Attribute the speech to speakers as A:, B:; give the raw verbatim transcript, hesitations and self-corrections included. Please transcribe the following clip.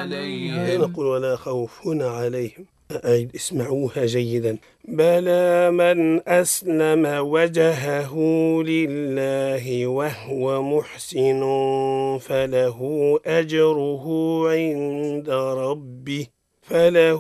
A: عليهم
B: نقول ولا خوف عليهم. أعيد، اسمعوها جيدا. بلى من أسلم وجهه لله وهو محسن فله أجره عند ربه فله